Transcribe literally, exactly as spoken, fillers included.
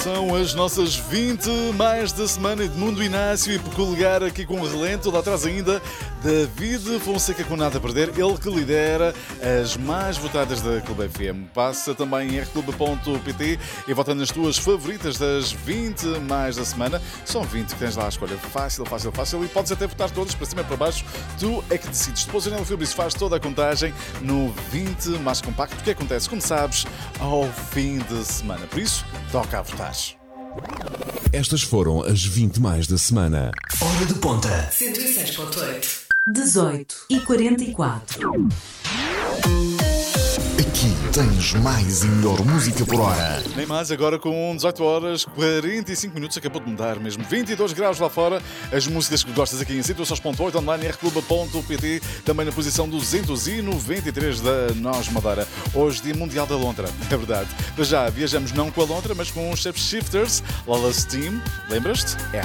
São as nossas vinte mais da semana de Mundo Inácio e peculiar aqui com o relento. Lá atrás ainda David Fonseca com nada a perder, ele que lidera as mais votadas da Clube F M. Passa também em r clube ponto p t e vota nas tuas favoritas das vinte mais da semana. São vinte que tens lá a escolha. Fácil, fácil, fácil. E podes até votar todas para cima e para baixo. Tu é que decides. Depois o Nelo Fibris faz toda a contagem no vinte mais compacto. O que acontece, como sabes, ao fim de semana. Por isso, toca a votar. Estas foram as vinte mais da semana. Hora de ponta. cento e seis ponto oito. dezoito e quarenta e quatro. Aqui tens mais e melhor música por hora. Nem mais, agora com dezoito horas, quarenta e cinco minutos, acabou de mudar mesmo. vinte e dois graus lá fora. As músicas que gostas aqui em cento e seis ponto oito, online r clube ponto p t, também na posição duzentos e noventa e três da Nós Madeira. Hoje, Dia Mundial da Lontra, é verdade. Mas já viajamos não com a Lontra, mas com os Shapeshifters, Lala Steam. Lembras-te? É